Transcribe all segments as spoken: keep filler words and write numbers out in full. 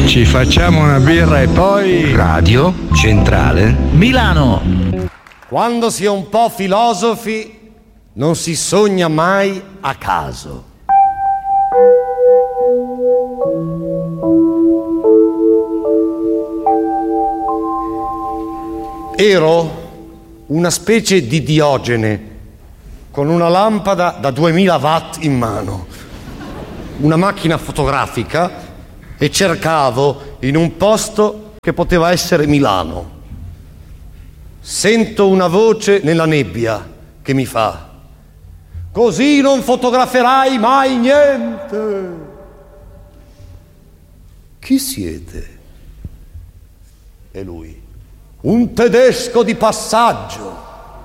Ci facciamo una birra e poi... Radio Centrale Milano. Quando si è un po' filosofi non si sogna mai a caso. Ero una specie di Diogene con una lampada da duemila watt in mano, una macchina fotografica e cercavo in un posto che poteva essere Milano. Sento una voce nella nebbia che mi fa: così non fotograferai mai niente. Chi siete? E lui: un tedesco di passaggio.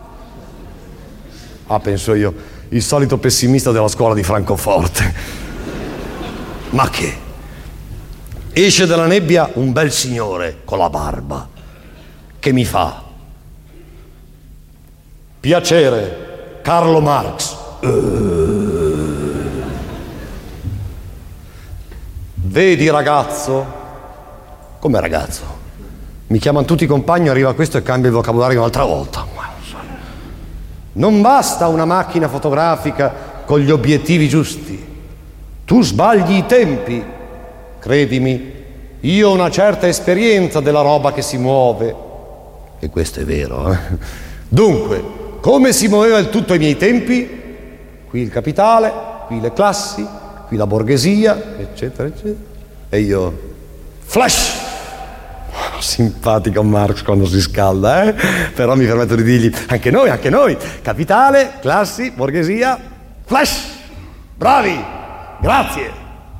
Ah, penso io, il solito pessimista della scuola di Francoforte. Ma che? Esce dalla nebbia un bel signore con la barba che mi fa: piacere, Carlo Marx. Uh. Vedi ragazzo? Come ragazzo? Mi chiamano tutti i compagni, arriva questo e cambia il vocabolario un'altra volta. Non basta una macchina fotografica con gli obiettivi giusti. Tu sbagli i tempi. Credimi, io ho una certa esperienza della roba che si muove. E questo è vero, eh? Dunque, come si muoveva il tutto ai miei tempi? Qui il capitale, qui le classi, qui la borghesia, eccetera, eccetera. E io... flash! Simpatico Marx quando si scalda, eh? Però mi permetto di dirgli: anche noi, anche noi, capitale, classi, borghesia, flash! Bravi! Grazie!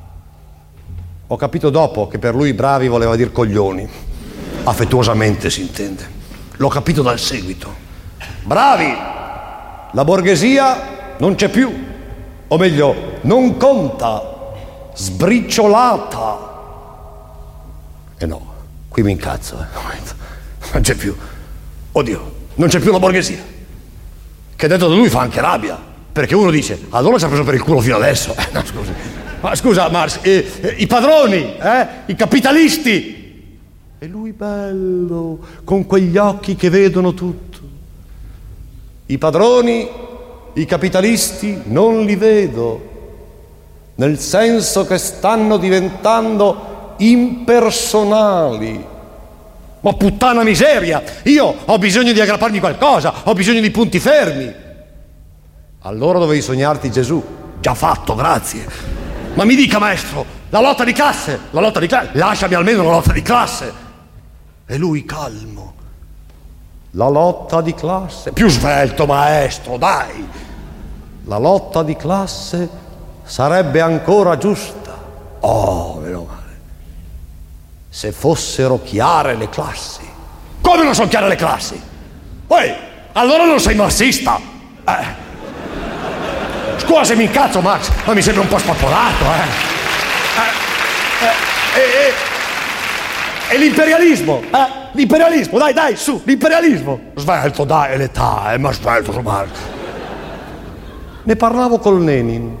Ho capito dopo che per lui bravi voleva dire coglioni, affettuosamente si intende. L'ho capito dal seguito. Bravi! La borghesia non c'è più, o meglio, non conta, sbriciolata. E no, qui mi incazzo, eh. Non c'è più. Oddio, non c'è più la borghesia. Che detto da lui fa anche rabbia, perché uno dice: allora ci ha preso per il culo fino adesso. Eh, no, scusi. Ma scusa Marx, eh, eh, i padroni, eh, i capitalisti. E lui bello, con quegli occhi che vedono tutto. I padroni, i capitalisti non li vedo, nel senso che stanno diventando impersonali. Ma puttana miseria, io ho bisogno di aggrapparmi qualcosa, ho bisogno di punti fermi. Allora dovevi sognarti Gesù. Già fatto, grazie. Ma mi dica, maestro, la lotta di classe, la lotta di classe, lasciami almeno la lotta di classe. E lui calmo: la lotta di classe, più svelto maestro, dai. La lotta di classe sarebbe ancora giusta. Oh, meno male. Se fossero chiare le classi. Come non sono chiare le classi? Poi, allora non sei marxista. Eh. Scusa se mi incazzo, Max, ma mi sembra un po' spappolato, eh. eh, eh, eh, eh. E l'imperialismo, eh? L'imperialismo, dai, dai, su, l'imperialismo. Svelto, dai, è l'età, eh, ma svelto, Max. Ne parlavo col Lenin.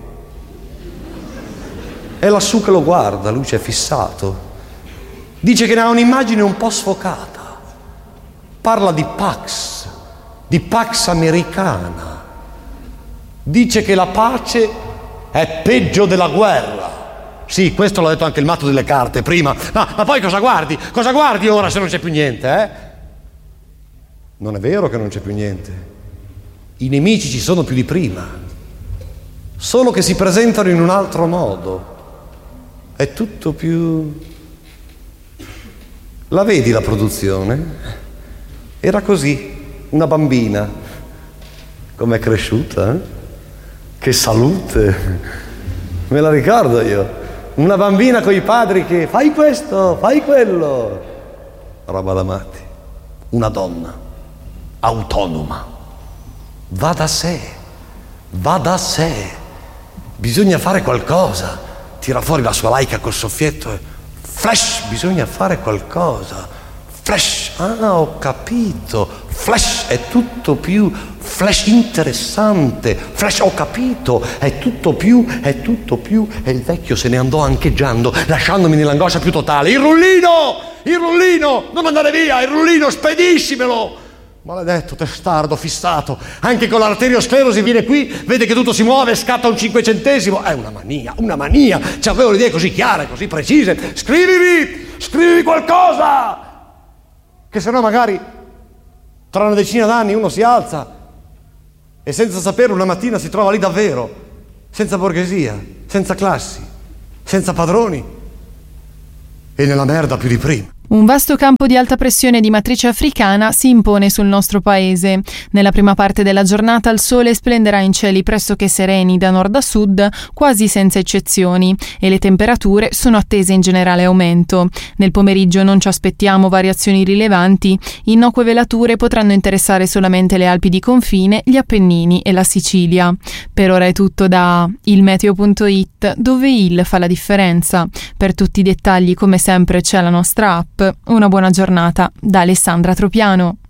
È lassù che lo guarda, lui ci è fissato. Dice che ne ha un'immagine un po' sfocata. Parla di Pax, di Pax americana. Dice che la pace è peggio della guerra. Sì, questo l'ha detto anche il matto delle carte prima. Ma, ma poi cosa guardi? Cosa guardi ora se non c'è più niente, eh? Non è vero che non c'è più niente. I nemici ci sono più di prima. Solo che si presentano in un altro modo. È tutto più... La vedi la produzione? Era così, una bambina. Com'è cresciuta, eh? Che salute! Me la ricordo io. Una bambina con i padri che fai questo, fai quello. Roba da matti. Una donna autonoma. Va da sé, va da sé. Bisogna fare qualcosa. Tira fuori la sua laica col soffietto e flash, bisogna fare qualcosa. Flash, ah, ho capito. Flash è tutto più flash interessante, flash ho capito, è tutto più, è tutto più, e il vecchio se ne andò ancheggiando, lasciandomi nell'angoscia più totale. Il rullino, il rullino, non andare via, il rullino, spediscimelo. Maledetto, testardo, fissato, anche con l'arteriosclerosi viene qui, vede che tutto si muove, scatta un cinquecentesimo. È una mania, una mania, ci avevo le idee così chiare, così precise. Scrivivi, scrivivi qualcosa, che se no magari tra una decina d'anni uno si alza e senza saperlo una mattina si trova lì davvero, senza borghesia, senza classi, senza padroni e nella merda più di prima. Un vasto campo di alta pressione di matrice africana si impone sul nostro paese. Nella prima parte della giornata il sole splenderà in cieli pressoché sereni da nord a sud, quasi senza eccezioni, e le temperature sono attese in generale aumento. Nel pomeriggio non ci aspettiamo variazioni rilevanti, innocue velature potranno interessare solamente le Alpi di confine, gli Appennini e la Sicilia. Per ora è tutto da il meteo punto it, dove il fa la differenza. Per tutti i dettagli, come sempre, c'è la nostra app. Una buona giornata da Alessandra Tropiano.